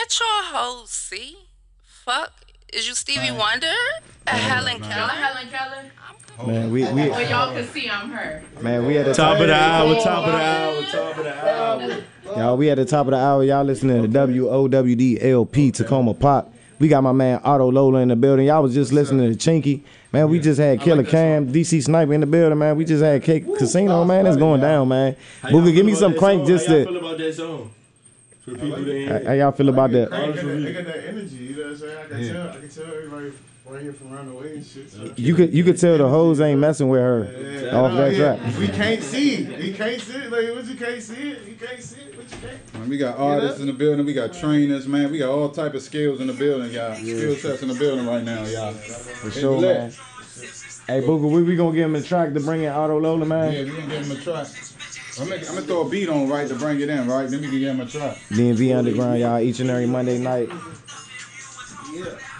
Get your hoes, see? Fuck. Is you Stevie Wonder? Helen Y'all Keller? Helen Keller? Man, Well, y'all can see I'm her. man, we at the Top of the hour, top. top of the hour, top of the hour. Y'all, we at the top of the hour. Y'all listening to WOWD Tacoma Pop. We got my man Otto Lola in the building. Y'all was just listening to Chinky. Man, we just had Killer Cam, DC Sniper in the building, man. We just had Cake Casino, man. It's going down, man. Boogie, give me some crank just How y'all to. feel about that song? For people that ain't How y'all feel about that? They got that energy, you know what I'm saying? I can tell everybody right here from around the way and shit. So. You could tell the hoes ain't messing with her off that track. We can't see it. You can't see it. Like, what you can't see it? You can't see it. What you can't. Man, we got artists in the building. We got trainers, man. We got all type of skills in the building, y'all. Skill sets in the building right now, y'all. For sure, man. Hey, Booger, we gonna give him a track to bring in Otto Lola, man? Yeah, we gonna give him a track. I'm gonna throw a beat on right to bring it in, right? Then we can give him a track. DMV Underground, y'all, each and every Monday night. Yeah.